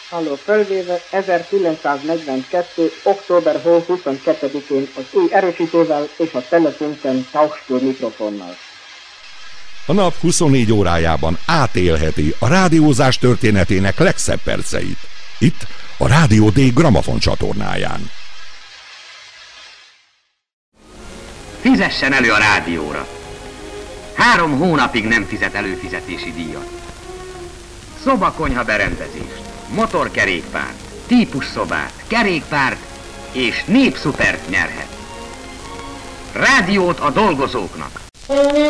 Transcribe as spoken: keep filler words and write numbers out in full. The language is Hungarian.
Halló, fölvéve ezerkilencszáznegyvenkettő. október huszonkettedikén az új erősítővel és a telefonten Tauchstuhl mikrofonnal. A nap huszonnégy órájában átélheti a rádiózás történetének legszebb perceit. Itt a Rádió D Gramafon csatornáján. Fizessen elő a rádióra. Három hónapig nem fizet előfizetési díjat. Szobakonyha berendezést, motorkerékpárt, típusszobát, kerékpárt és népszupert nyerhet. Rádiót a dolgozóknak.